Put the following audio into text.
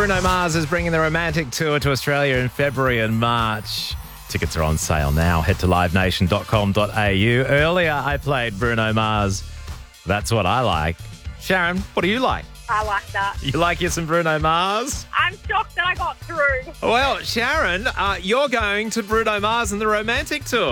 Bruno Mars is bringing the Romantic Tour to Australia in February and March. Tickets are on sale now. Head to livenation.com.au. Earlier, I played Bruno Mars. That's what I like. Sharon, what do you like? I like that. You like you some Bruno Mars? I'm shocked that I got through. Well, Sharon, you're going to Bruno Mars and the Romantic Tour.